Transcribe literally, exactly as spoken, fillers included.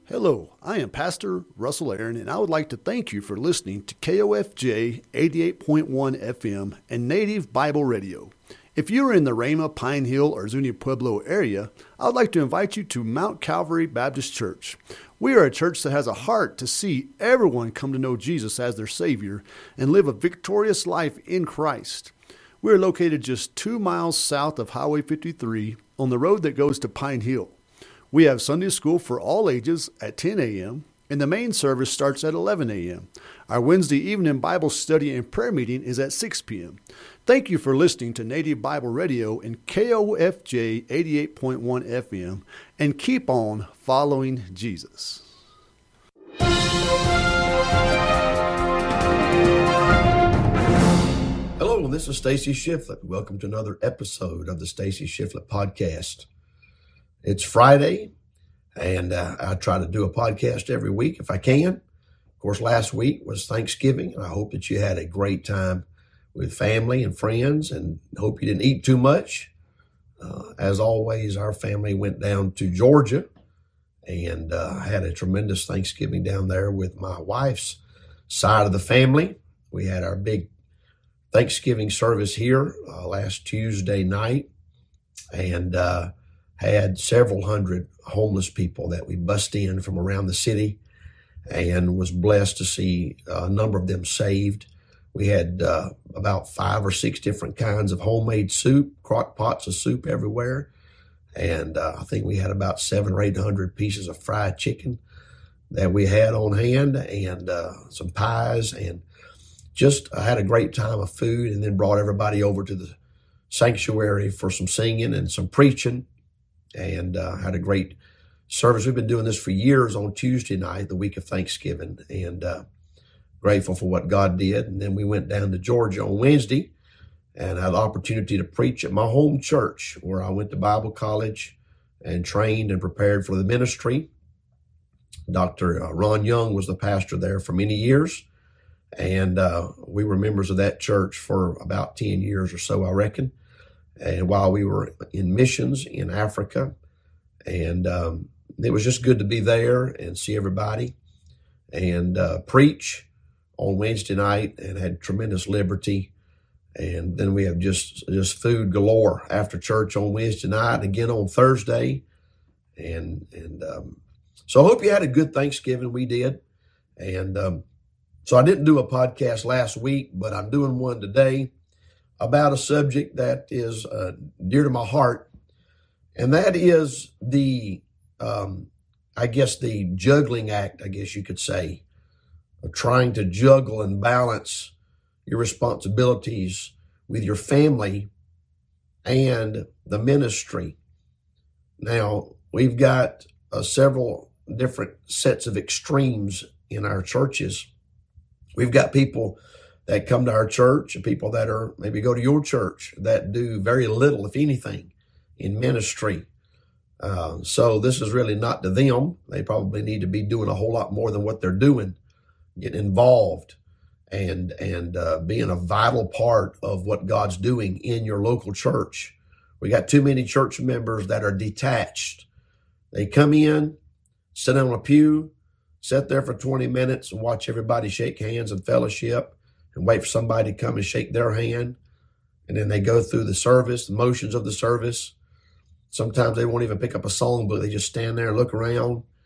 Hello, I am Pastor Russell Aaron, and I would like to thank you for listening to K O F J eighty-eight point one F M and Native Bible Radio. If you are in the Rama, Pine Hill, or Zuni Pueblo area, I would like to invite you to Mount Calvary Baptist Church. We are a church that has a heart to see everyone come to know Jesus as their Savior and live a victorious life in Christ. We are located just two miles south of Highway fifty-three on the road that goes to Pine Hill. We have Sunday school for all ages at ten a.m., and the main service starts at eleven a.m. Our Wednesday evening Bible study and prayer meeting is at six p.m. Thank you for listening to Native Bible Radio and K O F J eighty-eight point one F M, and keep on following Jesus. Hello, this is Stacy Shiflett. Welcome to another episode of the Stacy Shiflett Podcast. It's Friday, and uh, I try to do a podcast every week if I can. Of course, last week was Thanksgiving, and I hope that you had a great time with family and friends, and hope you didn't eat too much. Uh, as always, our family went down to Georgia and uh, had a tremendous Thanksgiving down there with my wife's side of the family. We had our big Thanksgiving service here uh, last Tuesday night, and uh, had several hundred homeless people that we bussed in from around the city, and was blessed to see a number of them saved. We had uh, about five or six different kinds of homemade soup, crock pots of soup everywhere. And uh, I think we had about seven or eight hundred pieces of fried chicken that we had on hand, and uh, some pies, and just I had a great time of food, and then brought everybody over to the sanctuary for some singing and some preaching, and uh, had a great service. We've been doing this for years on Tuesday night, the week of Thanksgiving, and uh, grateful for what God did. And then we went down to Georgia on Wednesday and had the opportunity to preach at my home church, where I went to Bible college and trained and prepared for the ministry. Doctor Uh, Ron Young was the pastor there for many years, and uh, we were members of that church for about ten years or so, I reckon. And while we were in missions in Africa, and um, it was just good to be there and see everybody and uh, preach on Wednesday night, and had tremendous liberty. And then we have just just food galore after church on Wednesday night, and again on Thursday. And and um, so I hope you had a good Thanksgiving. We did. And um, so I didn't do a podcast last week, but I'm doing one today about a subject that is uh, dear to my heart, and that is the, um, I guess, the juggling act, I guess you could say, of trying to juggle and balance your responsibilities with your family and the ministry. Now, we've got uh, several different sets of extremes in our churches. We've got people that come to our church, and people that are maybe go to your church that do very little, if anything, in ministry. Uh, so this is really not to them. They probably need to be doing a whole lot more than what they're doing, getting involved and and uh, being a vital part of what God's doing in your local church. We got too many church members that are detached. They come in, sit on a pew, sit there for twenty minutes and watch everybody shake hands and fellowship, and wait for somebody to come and shake their hand. And then they go through the service, the motions of the service. Sometimes they won't even pick up a songbook. They just stand there and look around.